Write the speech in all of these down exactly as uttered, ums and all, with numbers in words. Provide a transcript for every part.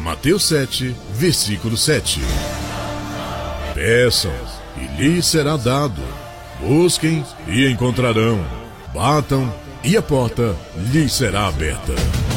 Mateus sete, versículo sete. Peçam e lhes será dado. Busquem e encontrarão. Batam e a porta lhes será aberta.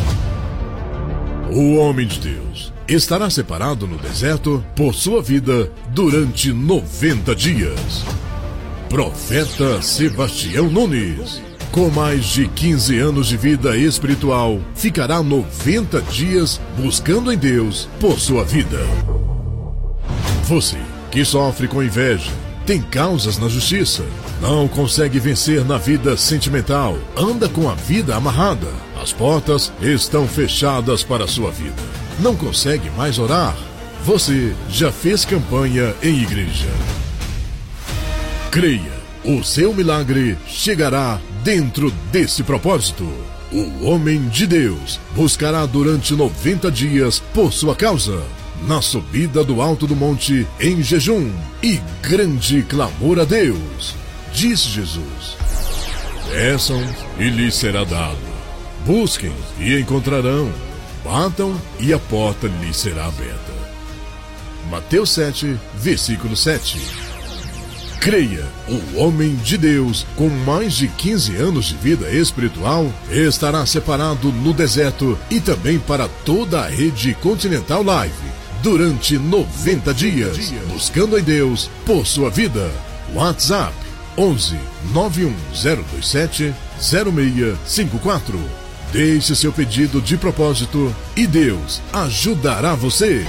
O homem de Deus estará separado no deserto por sua vida durante noventa dias. Profeta Sebastião Nunes, com mais de quinze anos de vida espiritual, ficará noventa dias buscando em Deus por sua vida. Você que sofre com inveja, tem causas na justiça, não consegue vencer na vida sentimental, anda com a vida amarrada, as portas estão fechadas para a sua vida, não consegue mais orar, você já fez campanha em igreja. Creia, o seu milagre chegará dentro desse propósito. O homem de Deus buscará durante noventa dias por sua causa, na subida do alto do monte, em jejum e grande clamor a Deus. Disse Jesus: peçam e lhes será dado. Busquem e encontrarão. Batam e a porta lhes será aberta. Mateus sete, versículo sete. Creia, o homem de Deus, com mais de quinze anos de vida espiritual, estará separado no deserto e também para toda a rede Continental Live, durante noventa dias, buscando em Deus por sua vida. WhatsApp onze, nove um zero dois sete, zero seis cinco quatro. Deixe seu pedido de propósito e Deus ajudará você.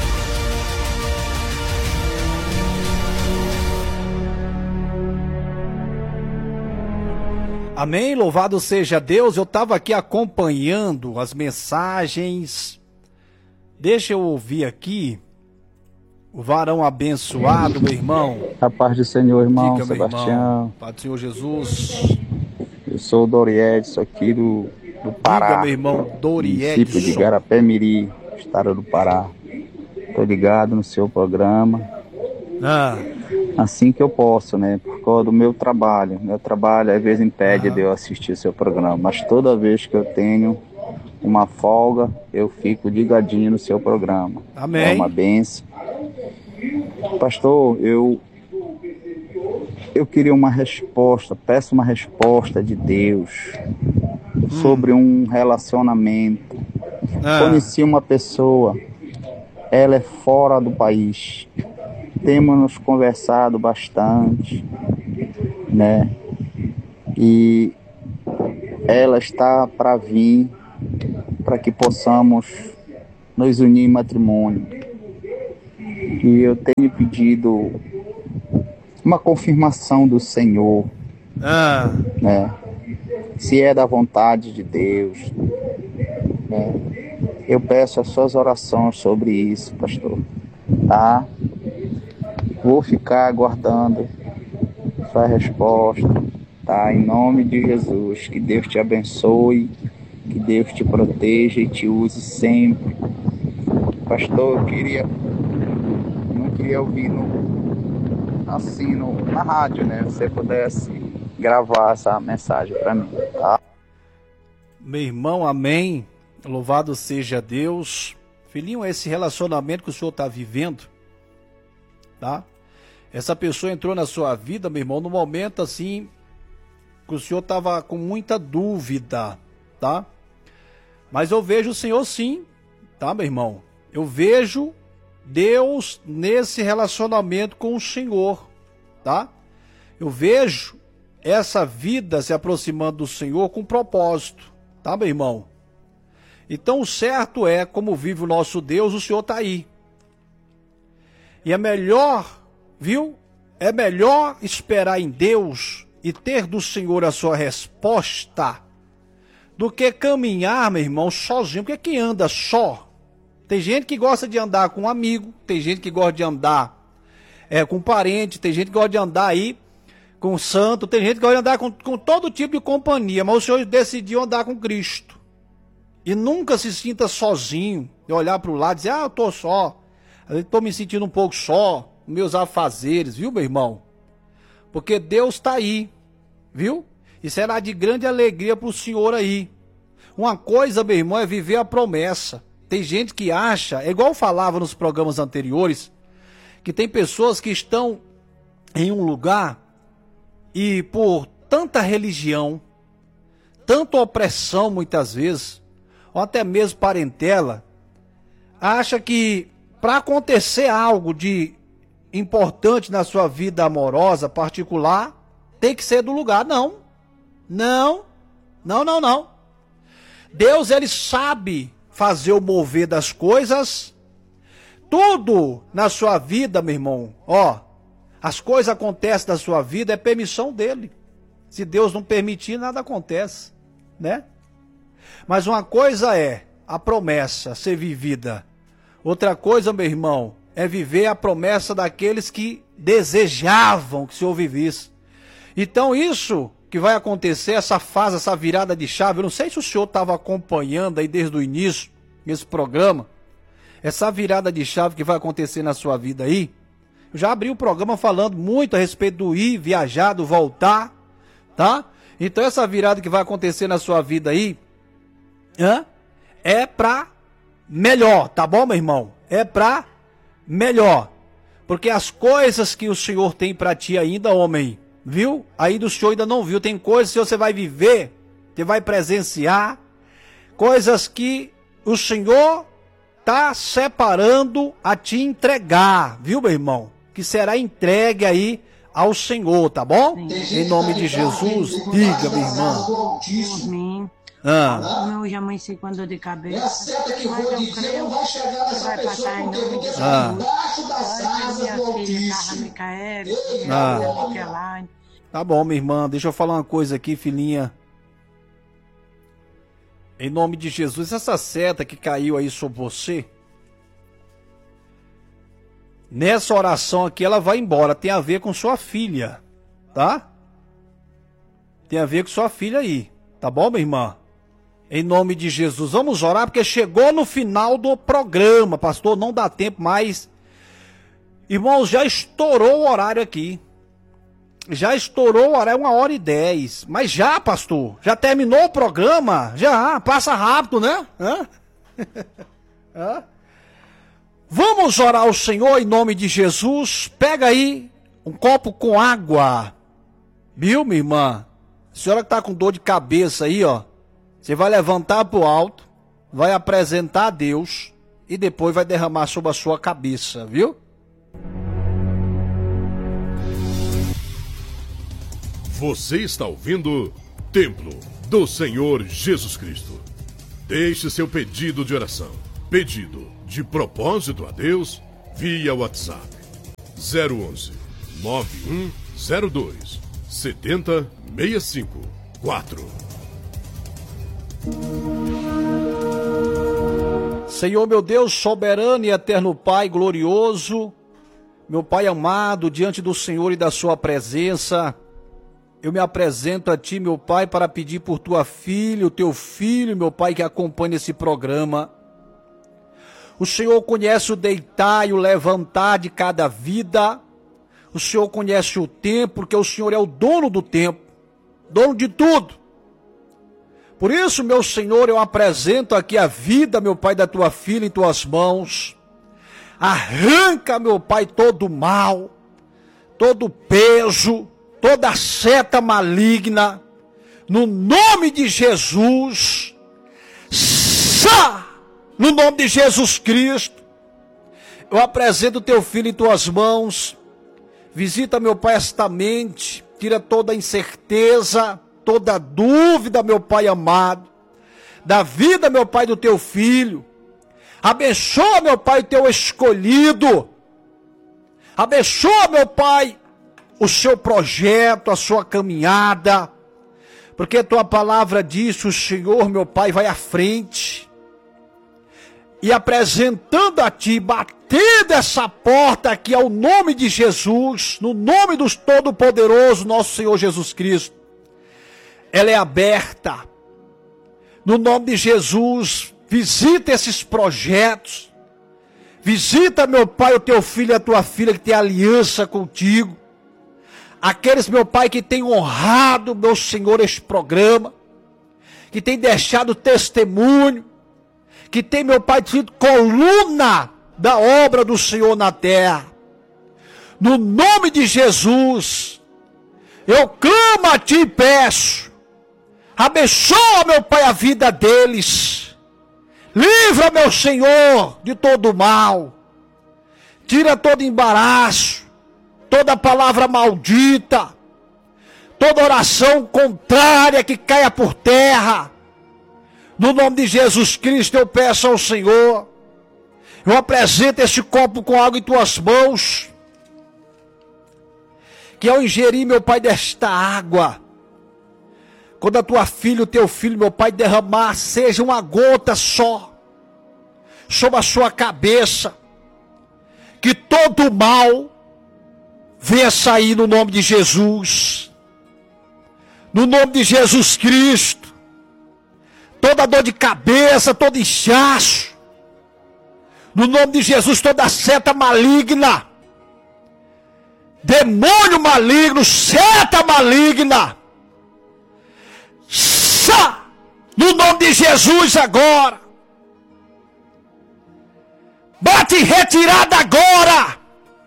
Amém, louvado seja Deus. Eu estava aqui acompanhando as mensagens. Deixa eu ouvir aqui o varão abençoado, meu irmão. A paz do Senhor, irmão. Diga, Sebastião. Irmão. Paz do Senhor Jesus. Eu sou o Doriedson aqui do, do Pará. Diga, meu irmão, Doriedson. Município de Garapé-Miri, estado do Pará. Tô ligado no seu programa. Ah. Assim que eu posso, né? Por causa do meu trabalho. Meu trabalho às vezes impede ah. de eu assistir o seu programa. Mas toda vez que eu tenho uma folga, eu fico ligadinho no seu programa. Amém. É uma bênção. Pastor, eu eu queria uma resposta, peço uma resposta de Deus hum. sobre um relacionamento. Ah. Conheci uma pessoa, ela é fora do país. Temos nos conversado bastante, né? E ela está para vir, para que possamos nos unir em matrimônio. E eu tenho pedido uma confirmação do Senhor, ah. né? Se é da vontade de Deus, né? Eu peço as suas orações sobre isso, pastor, tá? Vou ficar aguardando sua resposta, tá? Em nome de Jesus, que Deus te abençoe, que Deus te proteja e te use sempre. Pastor, eu queria, não queria ouvir no, assim no, na rádio, né? Se você pudesse gravar essa mensagem para mim, tá? Meu irmão, amém. Louvado seja Deus. Filhinho, esse relacionamento que o senhor está vivendo, tá? Essa pessoa entrou na sua vida, meu irmão, no momento assim que o senhor estava com muita dúvida, tá? Mas eu vejo o Senhor sim, tá, meu irmão? Eu vejo Deus nesse relacionamento com o Senhor, tá? Eu vejo essa vida se aproximando do Senhor com propósito, tá, meu irmão? Então o certo é, como vive o nosso Deus, o Senhor está aí. E é melhor, viu? É melhor esperar em Deus e ter do Senhor a sua resposta do que caminhar, meu irmão, sozinho. Porque quem anda só, tem gente que gosta de andar com um amigo, tem gente que gosta de andar é, com um parente, tem gente que gosta de andar aí com um santo, tem gente que gosta de andar com, com todo tipo de companhia, mas o Senhor decidiu andar com Cristo. E nunca se sinta sozinho, e olhar para o lado e dizer, ah, eu estou só, eu estou me sentindo um pouco só, meus afazeres, viu, meu irmão? Porque Deus está aí, viu? E será de grande alegria para o senhor aí. Uma coisa, meu irmão, é viver a promessa. Tem gente que acha, é igual eu falava nos programas anteriores, que tem pessoas que estão em um lugar e por tanta religião, tanta opressão muitas vezes, ou até mesmo parentela, acha que para acontecer algo de importante na sua vida amorosa, particular, tem que ser do lugar. Não, não, não, não, não. Deus, ele sabe fazer o mover das coisas. Tudo na sua vida, meu irmão, ó, as coisas acontecem na sua vida, é permissão dele. Se Deus não permitir, nada acontece, né? Mas uma coisa é a promessa ser vivida. Outra coisa, meu irmão, é viver a promessa daqueles que desejavam que o Senhor vivesse. Então isso que vai acontecer, essa fase, essa virada de chave, eu não sei se o senhor estava acompanhando aí desde o início, nesse programa, essa virada de chave que vai acontecer na sua vida aí. Eu já abri o programa falando muito a respeito do ir, viajar, do voltar, tá? Então essa virada que vai acontecer na sua vida aí, hã? É pra melhor, tá bom, meu irmão? É pra melhor. Porque as coisas que o Senhor tem pra ti ainda, homem, viu? Ainda o Senhor ainda não viu. Tem coisas que você vai viver, você vai presenciar, coisas que o Senhor tá separando a te entregar, viu, meu irmão? Que será entregue aí ao Senhor, tá bom? Sim. Em nome de Jesus, diga, minha irmã. Por mim. Ah. Eu já amanheci com dor de cabeça, mas eu creio que vai passar em nome de Jesus. Ah. Olha, minha filha, Carla Micaele, Ah. Micaelaine. Tá bom, minha irmã, deixa eu falar uma coisa aqui, filhinha. Em nome de Jesus, essa seta que caiu aí sobre você, nessa oração aqui, ela vai embora. Tem a ver com sua filha, tá? Tem a ver com sua filha aí, tá bom, minha irmã? Em nome de Jesus, vamos orar, porque chegou no final do programa, pastor, não dá tempo mais. Irmãos, já estourou o horário aqui. Já estourou o horário, uma hora e dez. Mas já, pastor, já terminou o programa? Já, passa rápido, né? Hã? Hã? Vamos orar ao Senhor em nome de Jesus. Pega aí um copo com água. Viu, minha irmã? A senhora que tá com dor de cabeça aí, ó. Você vai levantar pro alto, vai apresentar a Deus e depois vai derramar sobre a sua cabeça, viu? Você está ouvindo Templo do Senhor Jesus Cristo. Deixe seu pedido de oração, pedido de propósito a Deus via WhatsApp zero onze, nove um zero dois, sete zero seis cinco quatro. Senhor, meu Deus, soberano e eterno Pai glorioso, meu Pai amado, diante do Senhor e da sua presença, eu me apresento a Ti, meu Pai, para pedir por Tua filha, o Teu filho, meu Pai, que acompanha esse programa. O Senhor conhece o deitar e o levantar de cada vida. O Senhor conhece o tempo, porque o Senhor é o dono do tempo, dono de tudo. Por isso, meu Senhor, eu apresento aqui a vida, meu Pai, da Tua filha em Tuas mãos. Arranca, meu Pai, todo o mal, todo o peso, toda a seta maligna, no nome de Jesus. Sá! No nome de Jesus Cristo, eu apresento Teu filho em Tuas mãos. Visita, meu Pai, esta mente, tira toda a incerteza, toda a dúvida, meu Pai amado, da vida, meu Pai, do Teu filho. Abençoa, meu Pai, o Teu escolhido. Abençoa, meu Pai, o seu projeto, a sua caminhada, porque Tua palavra diz, o Senhor, meu Pai, vai à frente, e apresentando a Ti, batendo essa porta aqui ao nome de Jesus, no nome do Todo-Poderoso, nosso Senhor Jesus Cristo, ela é aberta, no nome de Jesus. Visita esses projetos, visita, meu Pai, o Teu filho e a Tua filha que tem aliança contigo, aqueles, meu Pai, que tem honrado, meu Senhor, este programa, que tem deixado testemunho, que tem, meu Pai, sido coluna da obra do Senhor na terra. No nome de Jesus, eu clamo a Ti e peço, abençoa, meu Pai, a vida deles. Livra, meu Senhor, de todo mal. Tira todo embaraço, toda palavra maldita, toda oração contrária que caia por terra. No nome de Jesus Cristo eu peço ao Senhor, eu apresento esse copo com água em Tuas mãos, que ao ingerir, meu Pai, desta água, quando a Tua filha, o Teu filho, meu Pai, derramar, seja uma gota só, sobre a sua cabeça, que todo mal venha sair no nome de Jesus, no nome de Jesus Cristo. Toda dor de cabeça, todo inchaço, no nome de Jesus, toda seta maligna, demônio maligno, seta maligna, sa, no nome de Jesus agora, bate em retirada agora,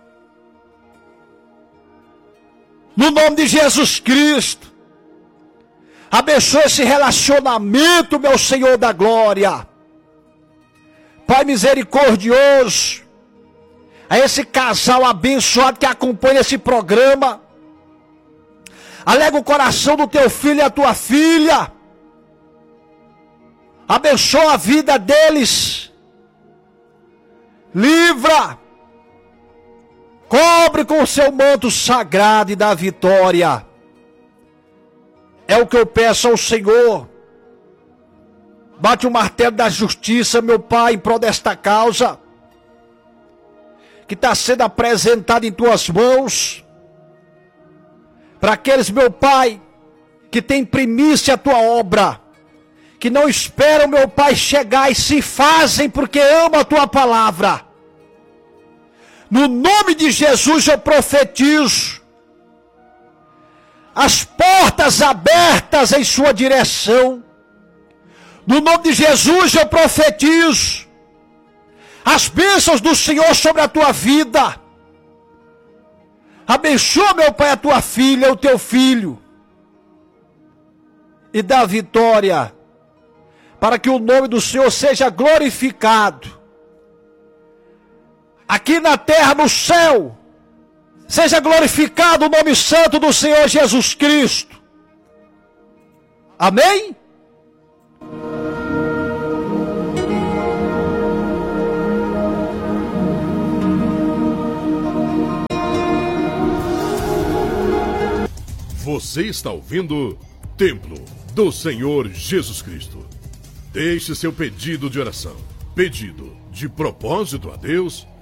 no nome de Jesus Cristo. Abençoa esse relacionamento, meu Senhor da glória. Pai misericordioso, a esse casal abençoado que acompanha esse programa, alega o coração do teu filho e a tua filha. Abençoa a vida deles. Livra. Cobre com o seu manto sagrado e da vitória. É o que eu peço ao Senhor. Bate o martelo da justiça, meu Pai, em prol desta causa, que está sendo apresentada em Tuas mãos. Para aqueles, meu Pai, que tem primícia a Tua obra, que não esperam, meu Pai, chegar e se fazem porque amam a Tua palavra. No nome de Jesus eu profetizo as portas abertas em sua direção. No nome de Jesus eu profetizo as bênçãos do Senhor sobre a tua vida. Abençoa, meu Pai, a tua filha, o teu filho, e dá vitória, para que o nome do Senhor seja glorificado, aqui na terra, no céu. Seja glorificado o nome santo do Senhor Jesus Cristo. Amém? Você está ouvindo Templo do Senhor Jesus Cristo. Deixe seu pedido de oração, pedido de propósito a Deus